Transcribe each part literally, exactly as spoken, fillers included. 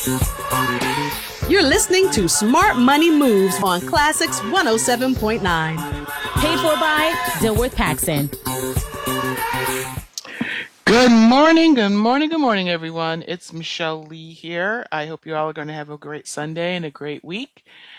You're listening to Smart Money Moves on Classics one oh seven point nine. Paid for by Dilworth Paxson. Good morning, good morning, good morning, everyone. It's Michelle Lee here. I hope you all are going to have a great Sunday and a great week.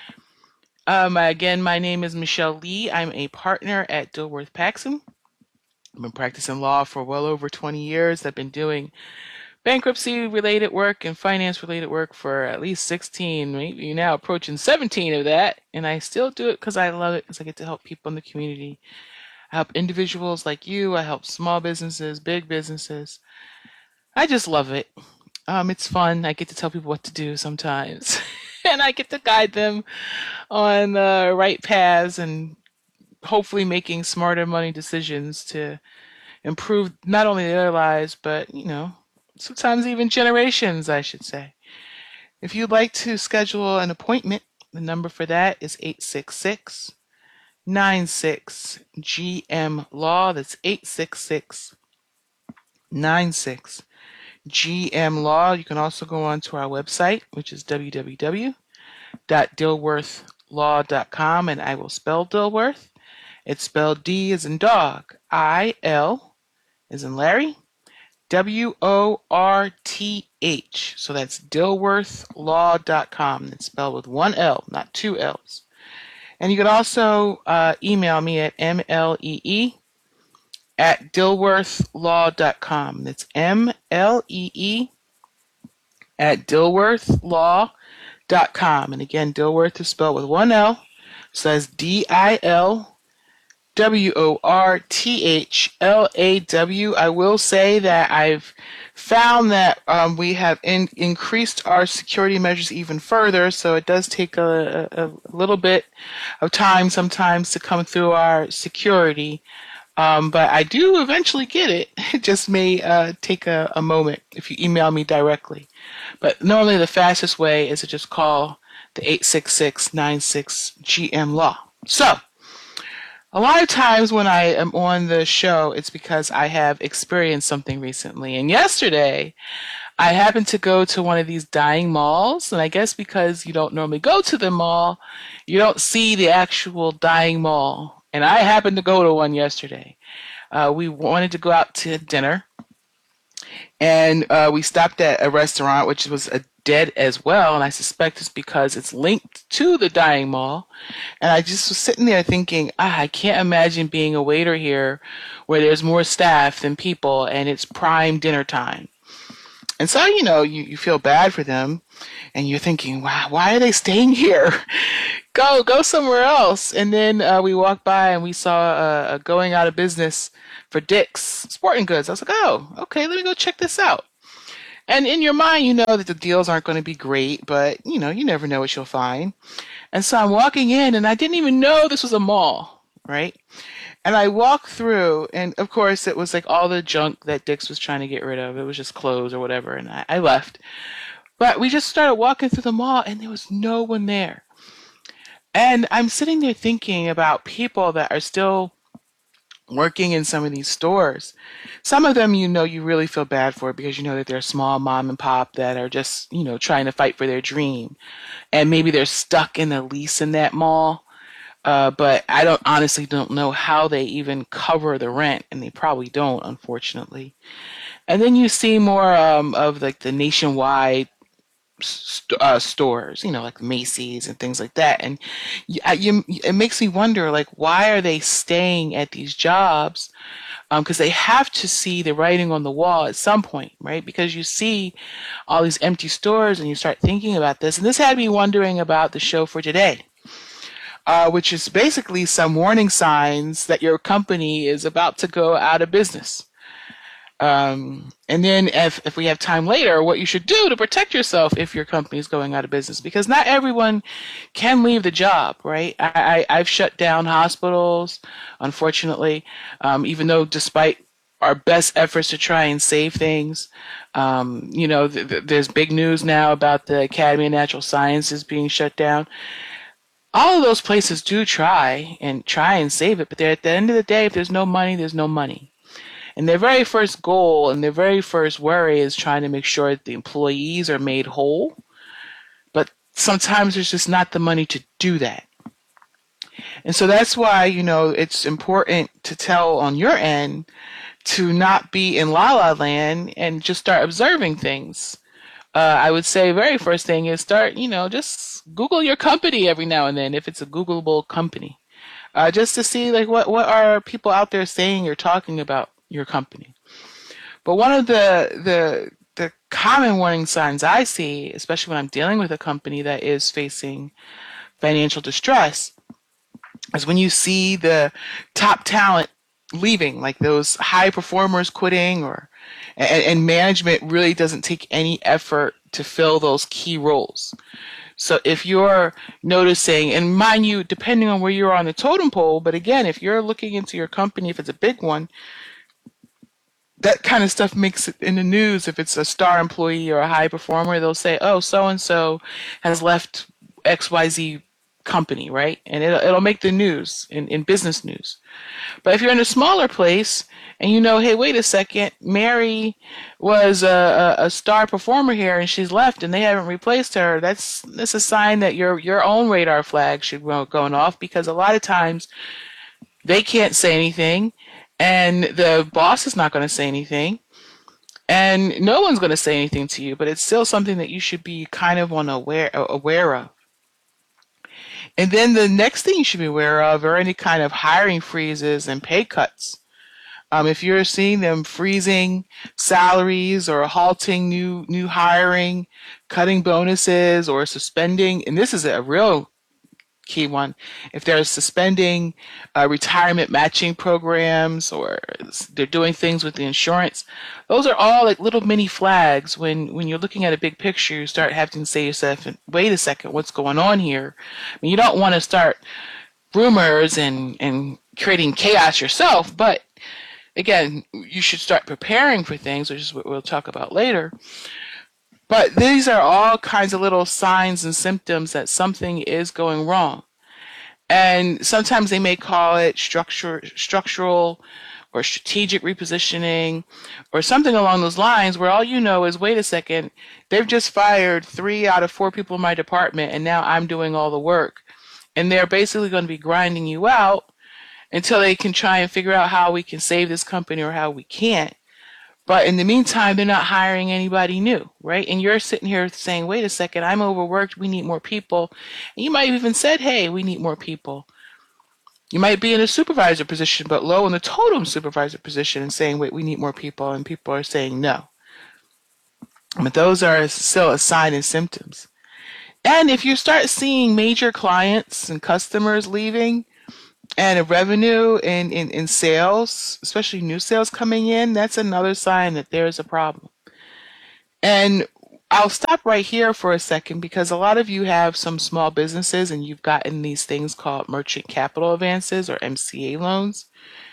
Um, again, my name is Michelle Lee. I'm a partner at Dilworth Paxson. I've been practicing law for well over twenty years. I've been doing bankruptcy-related work and finance-related work for at least sixteen, maybe now approaching seventeen of that. And I still do it because I love it, because I get to help people in the community. I help individuals like you. I help small businesses, big businesses. I just love it. Um, it's fun. I get to tell people what to do sometimes. And I get to guide them on the right paths and hopefully making smarter money decisions to improve not only their lives, but, you know, sometimes even generations, I should say. If you'd like to schedule an appointment, the number for that is eight six six, nine six, G M Law. That's eight six six, nine six, G M Law. You can also go on to our website, which is w w w dot dilworth law dot com, and I will spell Dilworth. It's spelled D as in dog, I L as in Larry, W O R T H. So that's dilworth law dot com. It's spelled with one L, not two L's. And you can also uh, email me at M L E E at dilworth law dot com. That's M L E E at dilworth law dot com. And again, Dilworth is spelled with one L. So that's D I L W O R T H L A W. I will say that I've found that um, we have in, increased our security measures even further, so it does take a, a, a little bit of time sometimes to come through our security. Um, but I do eventually get it. It just may uh, take a, a moment if you email me directly. But normally the fastest way is to just call the eight six six, nine six, G M Law. So, a lot of times when I am on the show, it's because I have experienced something recently. And yesterday, I happened to go to one of these dying malls. And I guess because you don't normally go to the mall, you don't see the actual dying mall. And I happened to go to one yesterday. Uh, we wanted to go out to dinner. And uh, we stopped at a restaurant, which was a dead as well, and I suspect it's because it's linked to the dying mall. And I just was sitting there thinking, ah, I can't imagine being a waiter here where there's more staff than people and it's prime dinner time. And so, you know, you, you feel bad for them and you're thinking, wow, why are they staying here? go, go somewhere else. And then uh, we walked by and we saw a, a going out of business for Dick's Sporting Goods. I was like, oh, okay, let me go check this out. And in your mind, you know that the deals aren't going to be great, but, you know, you never know what you'll find. And so I'm walking in, and I didn't even know this was a mall, right? And I walked through, and, of course, it was like all the junk that Dick's was trying to get rid of. It was just clothes or whatever, and I, I left. But we just started walking through the mall, and there was no one there. And I'm sitting there thinking about people that are still working in some of these stores. Some of them, you know, you really feel bad for because you know that they're small mom and pop that are just, you know, trying to fight for their dream. And maybe they're stuck in a lease in that mall. Uh, but I don't honestly don't know how they even cover the rent, and they probably don't, unfortunately. And then you see more um, of like the nationwide st- uh, stores, you know, like Macy's and things like that. And you, you, it makes me wonder, like, why are they staying at these jobs? Because um, they have to see the writing on the wall at some point, right? Because you see all these empty stores and you start thinking about this. And this had me wondering about the show for today, uh, which is basically some warning signs that your company is about to go out of business. Um, and then if, if we have time later, what you should do to protect yourself if your company is going out of business, because not everyone can leave the job, right? I, I, I've shut down hospitals, unfortunately, um, even though despite our best efforts to try and save things, um, you know, th- th- there's big news now about the Academy of Natural Sciences being shut down. All of those places do try and try and save it, but they're, at the end of the day, if there's no money, there's no money. And their very first goal and their very first worry is trying to make sure that the employees are made whole, sometimes there's just not the money to do that. And so that's why, you know, it's important to tell on your end to not be in la la land and just start observing things. Uh, I would say very first thing is start, you know, just Google your company every now and then if it's a Googleable company, uh, just to see like what, what are people out there saying or talking about your company. But one of the the the common warning signs I see, especially when I'm dealing with a company that is facing financial distress, is when you see the top talent leaving, like those high performers quitting, or and, and management really doesn't take any effort to fill those key roles. So if you're noticing, and mind you, depending on where you are on the totem pole, but again, if you're looking into your company, if it's a big one, that kind of stuff makes it in the news. If it's a star employee or a high performer, they'll say, oh, so-and-so has left X Y Z company, right? And it'll, it'll make the news in, in business news. But if you're in a smaller place and you know, hey, wait a second, Mary was a, a, a star performer here and she's left and they haven't replaced her, that's that's a sign that your your own radar flag should go going off, because a lot of times they can't say anything and the boss is not going to say anything and no one's going to say anything to you, but it's still something that you should be kind of on aware aware of. And then the next thing you should be aware of are any kind of hiring freezes and pay cuts. Um, if you're seeing them freezing salaries or halting new new hiring, cutting bonuses or suspending, and this is a real key one, if they're suspending uh, retirement matching programs or they're doing things with the insurance, those are all like little mini flags. When, when you're looking at a big picture, you start having to say to yourself, wait a second, what's going on here? I mean, you don't want to start rumors and, and creating chaos yourself, but again, you should start preparing for things, which is what we'll talk about later. But these are all kinds of little signs and symptoms that something is going wrong. And sometimes they may call it structure, structural or strategic repositioning or something along those lines, where all you know is, wait a second, they've just fired three out of four people in my department and now I'm doing all the work. And they're basically going to be grinding you out until they can try and figure out how we can save this company or how we can't. But in the meantime, they're not hiring anybody new, right? And you're sitting here saying, wait a second, I'm overworked, we need more people. And you might have even said, hey, we need more people. You might be in a supervisor position, but low in the totem supervisor position and saying, wait, we need more people. And people are saying no. But those are still a sign and symptoms. And if you start seeing major clients and customers leaving, and a revenue in, in, in sales, especially new sales coming in, that's another sign that there is a problem. And I'll stop right here for a second, because a lot of you have some small businesses and you've gotten these things called merchant capital advances or M C A loans.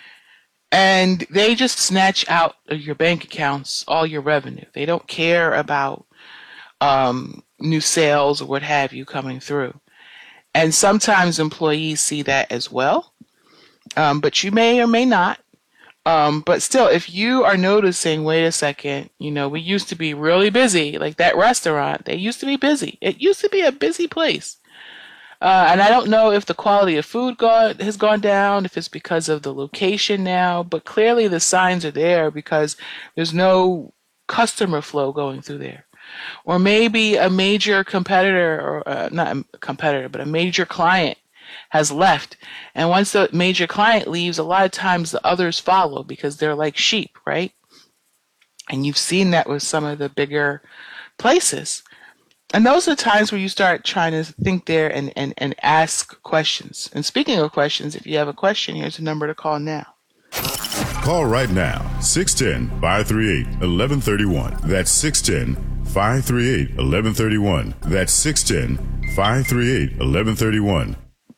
And they just snatch out of your bank accounts all your revenue. They don't care about um, new sales or what have you coming through. And sometimes employees see that as well, um, but you may or may not. Um, but still, if you are noticing, wait a second, you know, we used to be really busy, like that restaurant, they used to be busy. It used to be a busy place. Uh, and I don't know if the quality of food gone, has gone down, if it's because of the location now, but clearly the signs are there because there's no customer flow going through there. Or maybe a major competitor, or uh, not a competitor, but a major client has left. And once the major client leaves, a lot of times the others follow because they're like sheep, right? And you've seen that with some of the bigger places. And those are times where you start trying to think there and, and, and ask questions. And speaking of questions, if you have a question, here's a number to call now. Call right now, six one zero, five three eight, one one three one. That's six one zero, five three eight, one one three one. That's six one zero, five three eight, one one three one.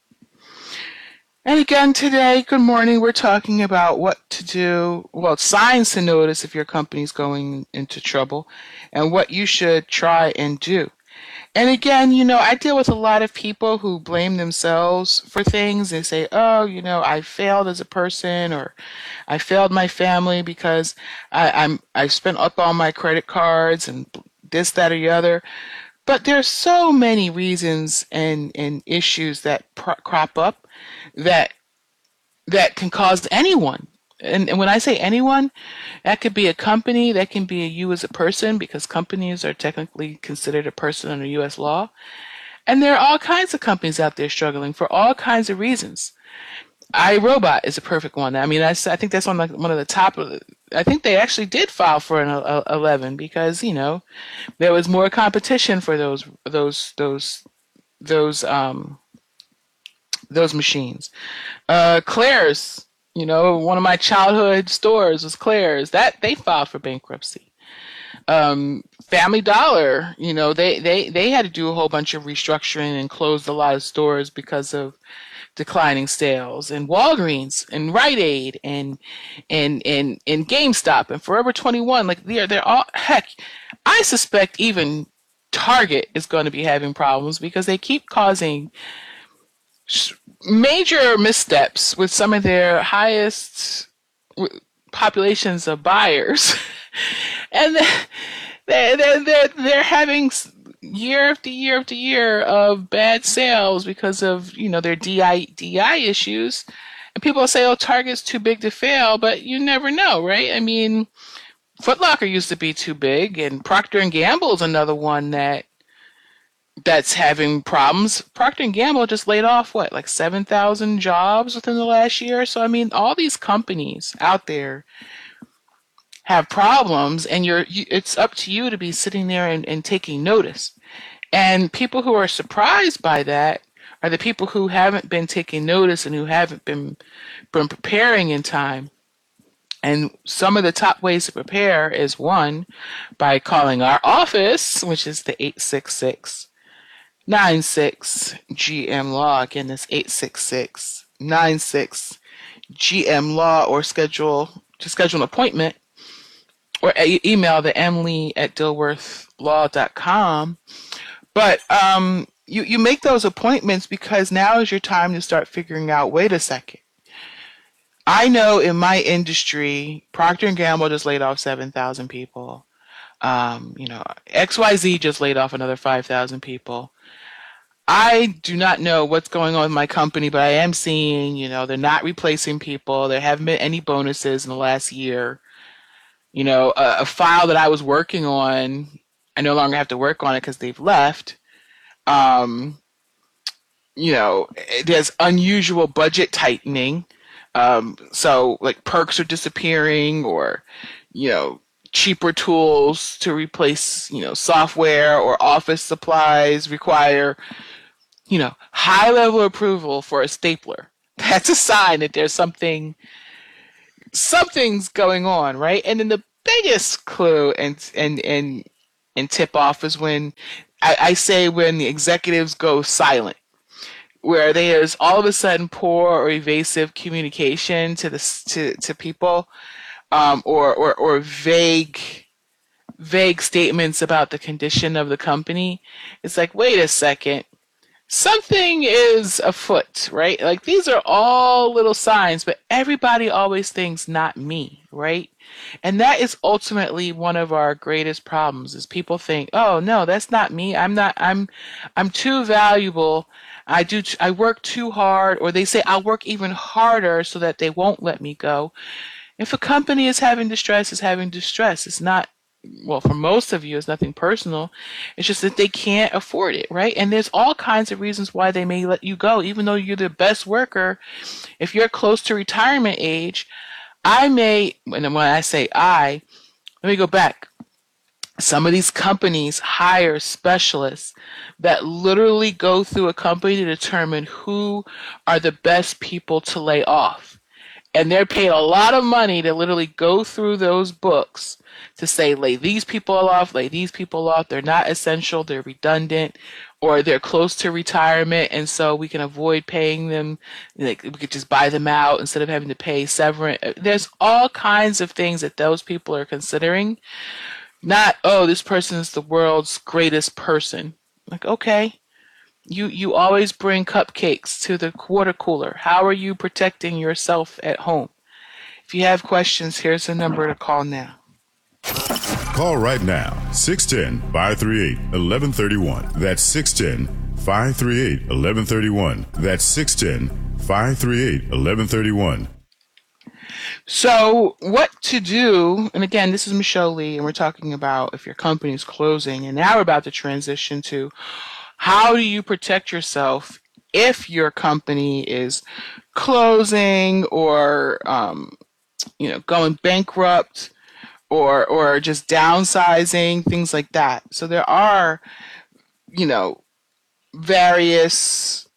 And again today, good morning, we're talking about what to do, well, signs to notice if your company's going into trouble and what you should try and do. And again, you know, I deal with a lot of people who blame themselves for things. They say, oh, you know, I failed as a person, or I failed my family because I, I'm, I've spent up all my credit cards and this, that, or the other. But there's so many reasons and, and issues that pro- crop up that that can cause anyone. And, and when I say anyone, that could be a company, that can be you as a person, because companies are technically considered a person under U S law. And there are all kinds of companies out there struggling for all kinds of reasons. iRobot is a perfect one. I mean, I, I think that's on like one of the top of the, I think they actually did file for an uh, eleven because, you know, there was more competition for those those those those um those machines. Uh, Claire's, you know, one of my childhood stores was Claire's. That they filed for bankruptcy. Um, Family Dollar, you know, they, they, they had to do a whole bunch of restructuring and closed a lot of stores because of declining sales. And Walgreens and Rite Aid and and and and GameStop and Forever twenty-one, like they're they're all, heck, I suspect even Target is going to be having problems because they keep causing major missteps with some of their highest populations of buyers, and they're, they're, they're, they're having year after year after year of bad sales because of, you know, their D I, D I issues. And people say, oh, Target's too big to fail, but you never know, right? I mean, Foot Locker used to be too big, and Procter and Gamble is another one that that's having problems. Procter and Gamble just laid off, what, like seven thousand jobs within the last year? So, I mean, all these companies out there have problems, and you're you, it's up to you to be sitting there and, and taking notice. And people who are surprised by that are the people who haven't been taking notice and who haven't been, been preparing in time. And some of the top ways to prepare is, one, by calling our office, which is the eight six six, nine six, G M law. Again, that's eight six six, nine six, G M law, or schedule to schedule an appointment, or e- email the emily at dilworth law dot com. But um, you, you make those appointments because now is your time to start figuring out, wait a second. I know in my industry, Procter and Gamble just laid off seven thousand people. Um, you know, X Y Z just laid off another five thousand people. I do not know what's going on with my company, but I am seeing, you know, they're not replacing people. There haven't been any bonuses in the last year. You know, a, a file that I was working on, I no longer have to work on it because they've left. Um, you know, there's unusual budget tightening. Um, so like perks are disappearing, or, you know, cheaper tools to replace, you know, software, or office supplies require, you know, high level approval for a stapler. That's a sign that there's something, something's going on, right? And then the biggest clue and, and, and, and tip off is when I, I say when the executives go silent, where there's all of a sudden poor or evasive communication to the to, to people, um, or, or or vague vague statements about the condition of the company. It's like, wait a second, something is afoot, right? Like, these are all little signs, but everybody always thinks not me, right? And that is ultimately one of our greatest problems, is people think, oh no, that's not me. I'm not, I'm, I'm too valuable. I do, t- I work too hard, or they say I'll work even harder so that they won't let me go. If a company is having distress, it's having distress. It's not, well, for most of you, it's nothing personal. It's just that they can't afford it, right? And there's all kinds of reasons why they may let you go, even though you're the best worker. If you're close to retirement age, I may, and when I say I, let me go back. Some of these companies hire specialists that literally go through a company to determine who are the best people to lay off. And they're paid a lot of money to literally go through those books to say, lay these people off, lay these people off. They're not essential, they're redundant, or they're close to retirement, and so we can avoid paying them. Like, we could just buy them out instead of having to pay severance. There's all kinds of things that those people are considering. Not, oh, this person is the world's greatest person. Like, okay, you you always bring cupcakes to the water cooler. How are you protecting yourself at home? If you have questions, here's the number to call now. Call right now, six one zero, five three eight, one one three one. That's six one zero, five three eight, one one three one. That's six one zero, five three eight, one one three one. So what to do, and again, this is Michelle Lee, and we're talking about if your company is closing, and now we're about to transition to how do you protect yourself if your company is closing or, um, you know, going bankrupt or or just downsizing, things like that. So there are, you know, various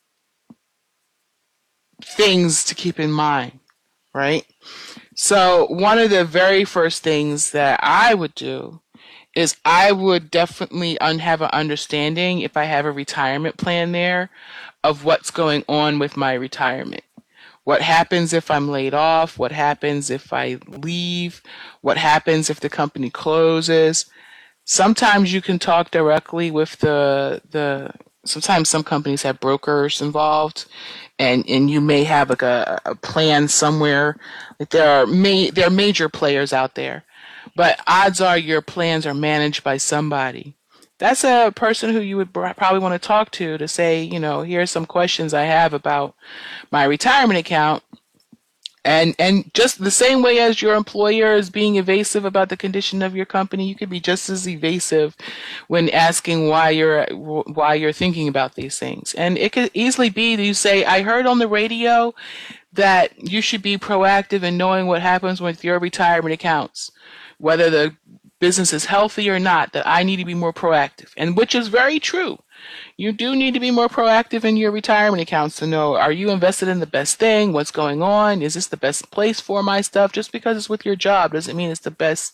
things to keep in mind, right? So one of the very first things that I would do is I would definitely un- have an understanding, if I have a retirement plan there, of what's going on with my retirement. What happens if I'm laid off? What happens if I leave? What happens if the company closes? Sometimes you can talk directly with the the. Sometimes some companies have brokers involved, and, and you may have like a, a plan somewhere. Like there are ma- there are major players out there, but odds are your plans are managed by somebody. That's a person who you would probably want to talk to to say, you know, here's some questions I have about my retirement account. And and just the same way as your employer is being evasive about the condition of your company, you could be just as evasive when asking why you're why you're thinking about these things. And it could easily be that you say, I heard on the radio that you should be proactive in knowing what happens with your retirement accounts, whether the business is healthy or not, that I need to be more proactive. And which is very true. You do need to be more proactive in your retirement accounts to know, are you invested in the best thing? What's going on? Is this the best place for my stuff? Just because it's with your job doesn't mean it's the best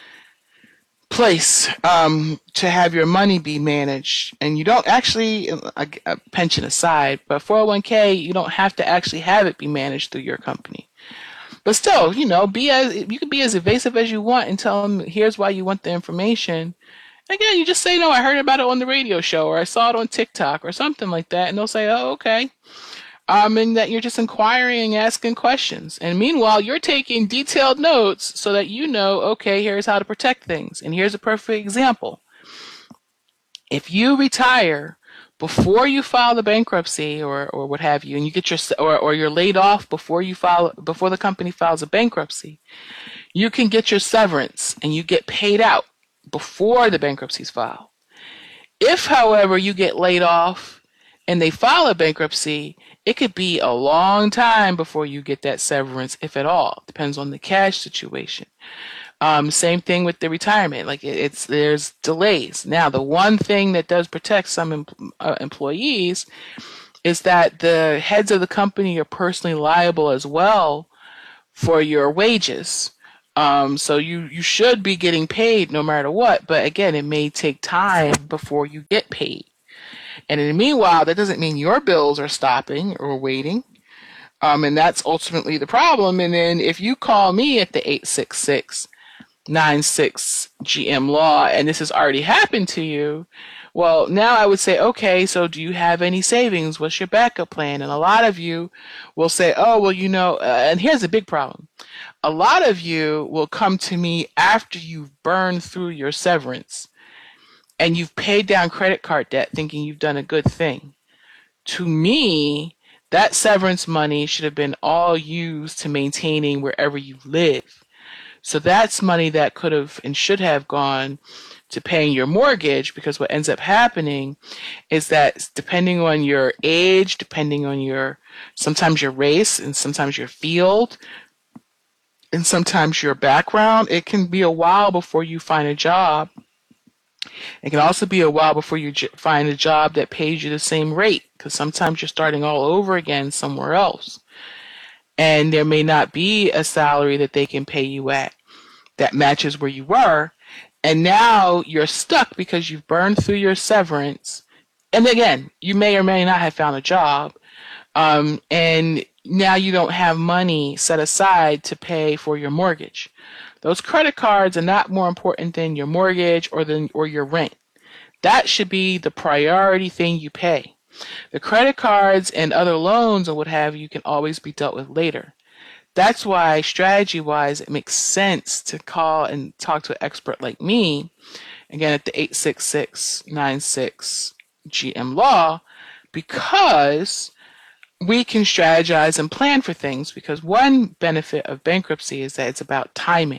place um, to have your money be managed. And you don't actually, a, a pension aside, but four oh one k, you don't have to actually have it be managed through your company. But still, you know, be as you can be as evasive as you want and tell them, here's why you want the information. Again, you just say, no, I heard about it on the radio show, or I saw it on TikTok, or something like that, and they'll say, oh, okay. Um, and that you're just inquiring and asking questions. And meanwhile, you're taking detailed notes so that you know, okay, here's how to protect things. And here's a perfect example. If you retire before you file the bankruptcy or, or what have you, and you get your or, or you're laid off before you file before the company files a bankruptcy, you can get your severance and you get paid out before the bankruptcy is filed. If, however, you get laid off and they file a bankruptcy, it could be a long time before you get that severance, if at all. Depends on the cash situation. Um, same thing with the retirement. Like it, it's there's delays. Now, the one thing that does protect some em- uh, employees is that the heads of the company are personally liable as well for your wages. Um, so you, you should be getting paid no matter what. But again, it may take time before you get paid. And in the meanwhile, that doesn't mean your bills are stopping or waiting. Um, and that's ultimately the problem. And then if you call me at the eight six six, nine six G M law and this has already happened to you, well, now I would say, okay, so do you have any savings? What's your backup plan? And a lot of you will say, oh, well, you know, uh, and here's a big problem. A lot of you will come to me after you've burned through your severance and you've paid down credit card debt thinking you've done a good thing. To me, that severance money should have been all used to maintaining wherever you live. So that's money that could have and should have gone to paying your mortgage, because what ends up happening is that depending on your age, depending on your, sometimes your race and sometimes your field, and sometimes your background, it can be a while before you find a job. It can also be a while before you j- find a job that pays you the same rate, because sometimes you're starting all over again somewhere else. And there may not be a salary that they can pay you at that matches where you were. And now you're stuck because you've burned through your severance. And again, you may or may not have found a job. Um, and now you don't have money set aside to pay for your mortgage. Those credit cards are not more important than your mortgage or than or your rent. That should be the priority thing you pay. The credit cards and other loans or what have you can always be dealt with later. That's why strategy-wise, it makes sense to call and talk to an expert like me, again, at the eight six six, nine six, G M Law, because we can strategize and plan for things, because one benefit of bankruptcy is that it's about timing.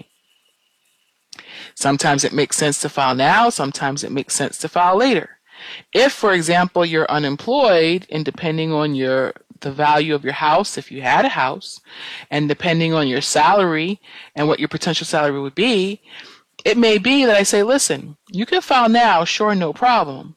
Sometimes it makes sense to file now, sometimes it makes sense to file later. If, for example, you're unemployed, and depending on your the value of your house, if you had a house, and depending on your salary and what your potential salary would be, it may be that I say, listen, you can file now, sure, no problem.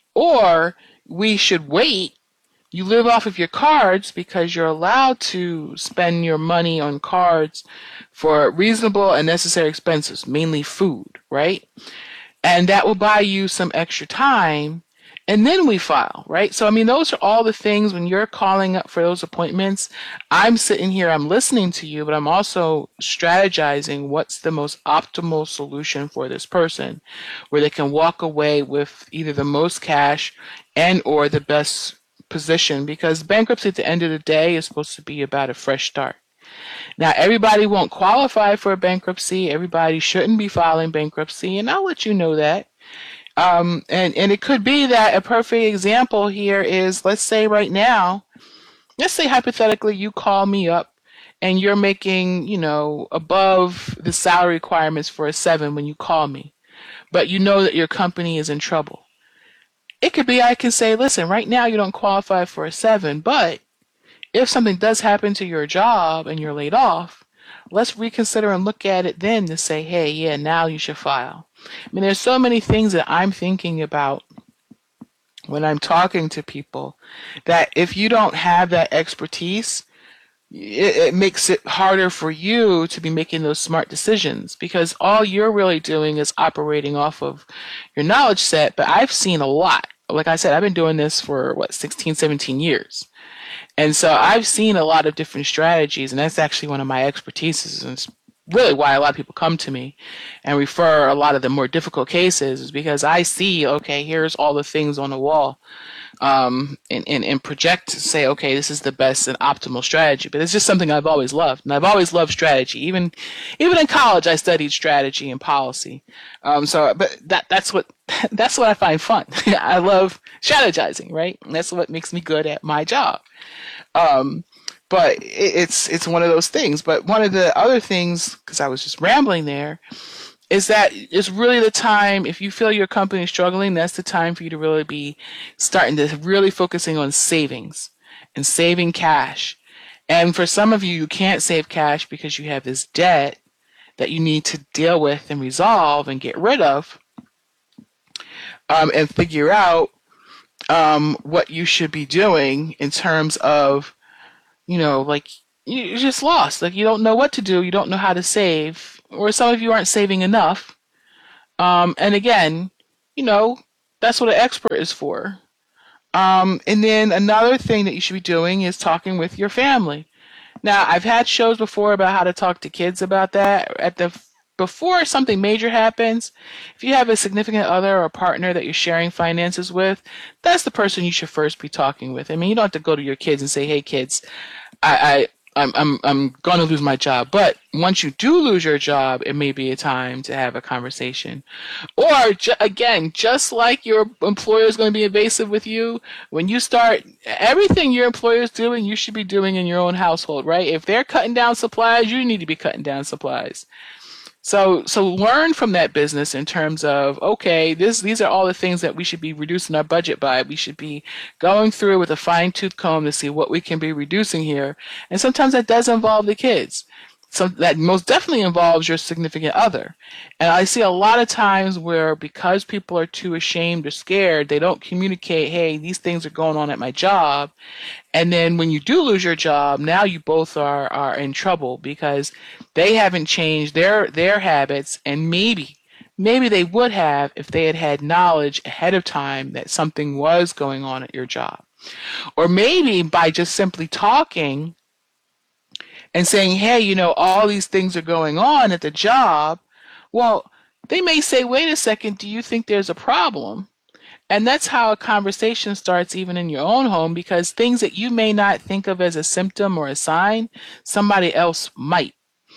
Or we should wait. You live off of your cards because you're allowed to spend your money on cards for reasonable and necessary expenses, mainly food, right? And that will buy you some extra time, and then we file, right? So, I mean, those are all the things when you're calling up for those appointments. I'm sitting here, I'm listening to you, but I'm also strategizing what's the most optimal solution for this person, where they can walk away with either the most cash and or the best position, because bankruptcy at the end of the day is supposed to be about a fresh start. Now, everybody won't qualify for a bankruptcy. Everybody shouldn't be filing bankruptcy, and I'll let you know that. Um, and, and it could be that a perfect example here is, let's say right now, let's say hypothetically you call me up and you're making, you know, above the salary requirements for a seven when you call me, but you know that your company is in trouble. It could be I can say, listen, right now you don't qualify for a seven, but if something does happen to your job and you're laid off, let's reconsider and look at it then to say, hey, yeah, now you should file. I mean, there's so many things that I'm thinking about when I'm talking to people that if you don't have that expertise, it, it makes it harder for you to be making those smart decisions, because all you're really doing is operating off of your knowledge set. But I've seen a lot. Like I said, I've been doing this for, what, sixteen, seventeen years. And so I've seen a lot of different strategies, and that's actually one of my expertises, and it's really why a lot of people come to me and refer a lot of the more difficult cases, is because I see, okay, here's all the things on the wall, um, and, and, and project to say, okay, this is the best and optimal strategy. But it's just something I've always loved, and I've always loved strategy. Even even in college, I studied strategy and policy. Um, so, but that that's what that's what I find fun. I love strategizing, right? And that's what makes me good at my job. Um, but it, it's it's one of those things. But one of the other things, because I was just rambling there, is that it's really the time, if you feel your company is struggling, that's the time for you to really be starting to really focusing on savings and saving cash. And for some of you, you can't save cash because you have this debt that you need to deal with and resolve and get rid of, um, and figure out um, what you should be doing in terms of, you know, like you're just lost. Like you don't know what to do. You don't know how to save. Or some of you aren't saving enough. Um, and again, you know, that's what an expert is for. Um, and then another thing that you should be doing is talking with your family. Now, I've had shows before about how to talk to kids about that. At the before something major happens, if you have a significant other or a partner that you're sharing finances with, that's the person you should first be talking with. I mean, you don't have to go to your kids and say, "Hey, kids, I." I I'm I'm I'm going to lose my job." But once you do lose your job, it may be a time to have a conversation. Or ju- again, just like your employer is going to be invasive with you, when you start everything your employer is doing, you should be doing in your own household, right? If they're cutting down supplies, you need to be cutting down supplies. So so learn from that business in terms of, okay, this these are all the things that we should be reducing our budget by. We should be going through with a fine-tooth comb to see what we can be reducing here. And sometimes that does involve the kids. So that most definitely involves your significant other. And I see a lot of times where because people are too ashamed or scared, they don't communicate, hey, these things are going on at my job. And then when you do lose your job, now you both are, are in trouble because they haven't changed their, their habits, and maybe, maybe they would have if they had had knowledge ahead of time that something was going on at your job. Or maybe by just simply talking and saying, hey, you know, all these things are going on at the job. Well, they may say, wait a second, do you think there's a problem? And that's how a conversation starts even in your own home, because things that you may not think of as a symptom or a sign, somebody else might.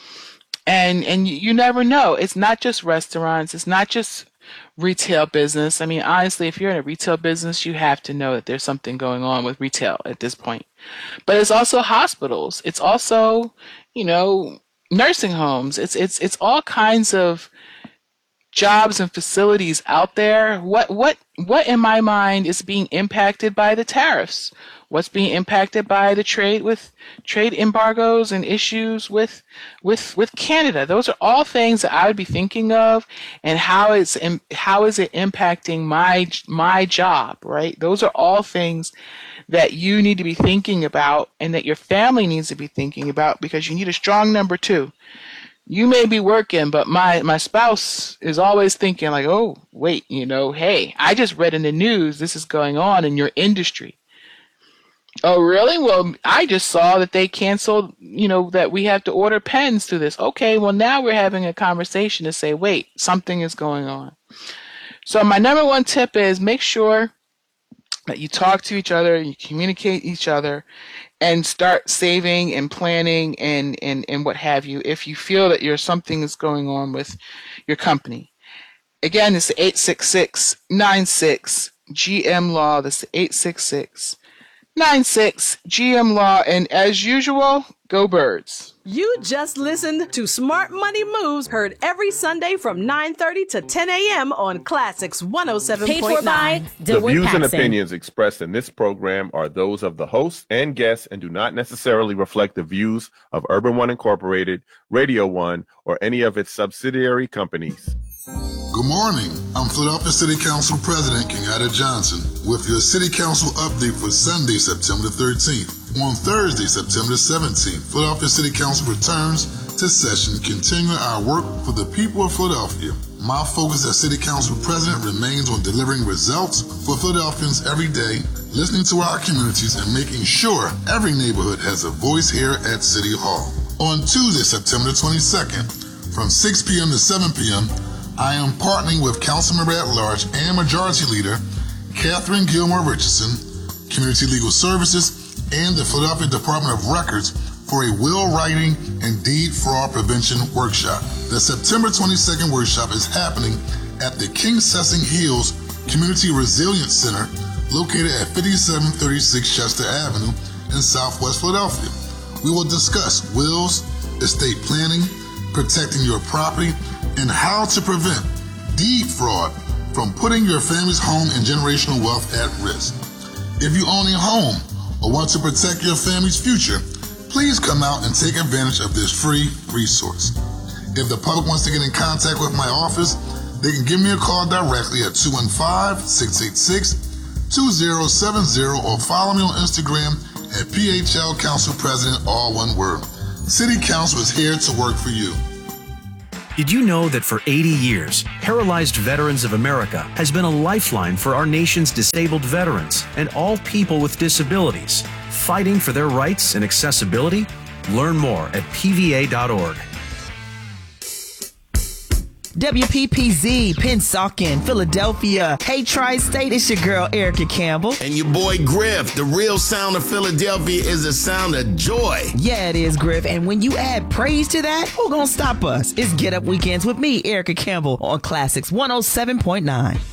And and you, you never know. It's not just restaurants. It's not just retail business. I mean, honestly, if you're in a retail business, you have to know that there's something going on with retail at this point. But it's also hospitals. It's also, you know, nursing homes. It's it's it's all kinds of jobs and facilities out there. What what what in my mind is being impacted by the tariffs? What's being impacted by the trade with trade embargoes and issues with with with Canada? Those are all things that I would be thinking of, and how it's how is it impacting my my job, right? Those are all things that you need to be thinking about, and that your family needs to be thinking about, because you need a strong number two. You may be working, but my, my spouse is always thinking like, oh, wait, you know, hey, I just read in the news this is going on in your industry. Oh, really? Well, I just saw that they canceled, you know, that we have to order pens through this. Okay, well, now we're having a conversation to say, wait, something is going on. So my number one tip is make sure that you talk to each other, you communicate each other, and start saving and planning and, and, and what have you, if you feel that there's something that's going on with your company. Again, it's eight six six, nine six, G M Law. That's eight six six, nine six, G M Law. And as usual, go Birds. You just listened to Smart Money Moves, heard every Sunday from nine thirty to ten a.m. on Classics one oh seven point nine. Paid for by The DeWitt views and Paxson. opinions expressed in this program are those of the host and guests and do not necessarily reflect the views of Urban One Incorporated, Radio One, or any of its subsidiary companies. Good morning. I'm Philadelphia City Council President Kenyatta Johnson with your City Council update for Sunday, September thirteenth. On Thursday, September seventeenth, Philadelphia City Council returns to session, continuing our work for the people of Philadelphia. My focus as City Council President remains on delivering results for Philadelphians every day, listening to our communities, and making sure every neighborhood has a voice here at City Hall. On Tuesday, September twenty-second, from six p.m. to seven p.m., I am partnering with Councilmember at Large and Majority Leader Catherine Gilmore Richardson, Community Legal Services, and the Philadelphia Department of Records for a will writing and deed fraud prevention workshop. The September twenty-second workshop is happening at the King Sessing Hills Community Resilience Center, located at fifty-seven thirty-six Chester Avenue in Southwest Philadelphia. We will discuss wills, estate planning, protecting your property, and how to prevent deed fraud from putting your family's home and generational wealth at risk. If you own a home or want to protect your family's future, please come out and take advantage of this free resource. If the public wants to get in contact with my office, they can give me a call directly at two one five, six eight six, two zero seven zero or follow me on Instagram at P H L Council President, all one word. City Council is here to work for you. Did you know that for eighty years, Paralyzed Veterans of America has been a lifeline for our nation's disabled veterans and all people with disabilities, fighting for their rights and accessibility? Learn more at P V A dot org. W P P Z, Pennsauken, Philadelphia. Hey, Tri-State, it's your girl, Erica Campbell. And your boy, Griff. The real sound of Philadelphia is the sound of joy. Yeah, it is, Griff. And when you add praise to that, who gonna stop us? It's Get Up Weekends with me, Erica Campbell, on Classics one oh seven point nine.